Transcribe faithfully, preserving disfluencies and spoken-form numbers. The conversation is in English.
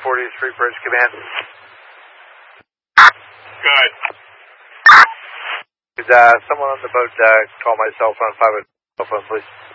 forty-three Bridge Command. Good. Could uh, someone on the boat uh, call my cell phone, five oh cell phone, please?